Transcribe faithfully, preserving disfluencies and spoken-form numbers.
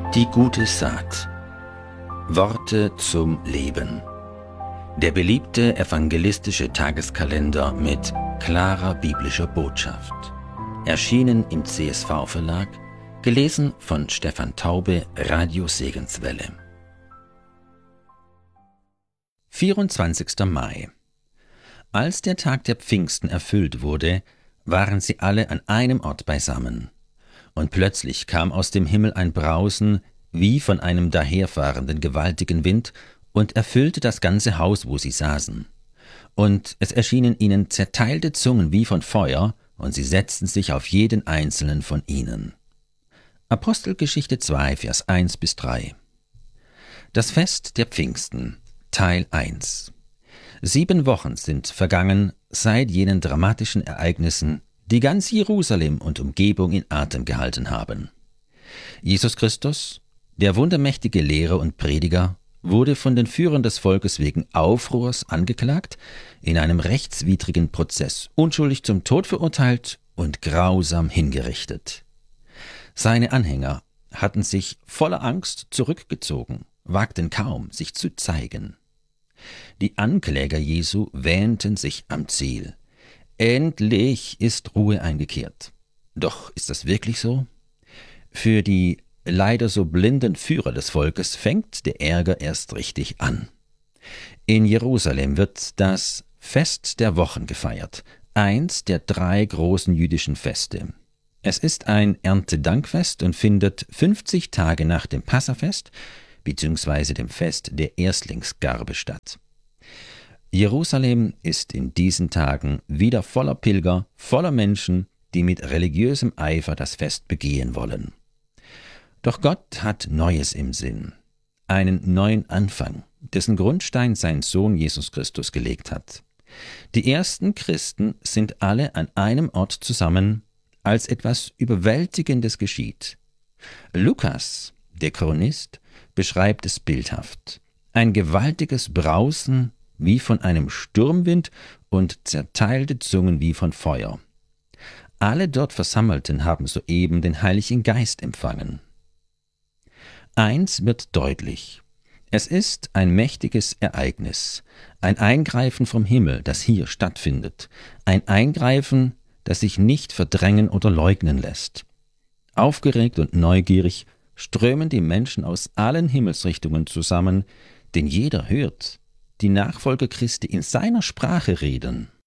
Die gute Saat. Worte zum Leben. Der beliebte evangelistische Tageskalender mit klarer biblischer Botschaft. Erschienen im C S V-Verlag, gelesen von Stefan Taube, Radio Segenswelle. vierundzwanzigster Mai. Als der Tag der Pfingsten erfüllt wurde, waren sie alle an einem Ort beisammen. Und plötzlich kam aus dem Himmel ein Brausen, wie von einem daherfahrenden gewaltigen Wind, und erfüllte das ganze Haus, wo sie saßen. Und es erschienen ihnen zerteilte Zungen wie von Feuer, und sie setzten sich auf jeden einzelnen von ihnen. Apostelgeschichte zwei, Vers eins bis drei. Das Fest der Pfingsten, Teil eins. Sieben Wochen sind vergangen seit jenen dramatischen Ereignissen, die ganz Jerusalem und Umgebung in Atem gehalten haben. Jesus Christus, der wundermächtige Lehrer und Prediger, wurde von den Führern des Volkes wegen Aufruhrs angeklagt, in einem rechtswidrigen Prozess unschuldig zum Tod verurteilt und grausam hingerichtet. Seine Anhänger hatten sich voller Angst zurückgezogen, wagten kaum, sich zu zeigen. Die Ankläger Jesu wähnten sich am Ziel. Endlich ist Ruhe eingekehrt. Doch ist das wirklich so? Für die leider so blinden Führer des Volkes fängt der Ärger erst richtig an. In Jerusalem wird das Fest der Wochen gefeiert, eins der drei großen jüdischen Feste. Es ist ein Erntedankfest und findet fünfzig Tage nach dem Passafest bzw. dem Fest der Erstlingsgarbe statt. Jerusalem ist in diesen Tagen wieder voller Pilger, voller Menschen, die mit religiösem Eifer das Fest begehen wollen. Doch Gott hat Neues im Sinn, einen neuen Anfang, dessen Grundstein sein Sohn Jesus Christus gelegt hat. Die ersten Christen sind alle an einem Ort zusammen, als etwas Überwältigendes geschieht. Lukas, der Chronist, beschreibt es bildhaft. Ein gewaltiges Brausen wie von einem Sturmwind und zerteilte Zungen wie von Feuer. Alle dort Versammelten haben soeben den Heiligen Geist empfangen. Eins wird deutlich: Es ist ein mächtiges Ereignis, ein Eingreifen vom Himmel, das hier stattfindet, ein Eingreifen, das sich nicht verdrängen oder leugnen lässt. Aufgeregt und neugierig strömen die Menschen aus allen Himmelsrichtungen zusammen, denn jeder hört die Nachfolger Christi in seiner Sprache reden.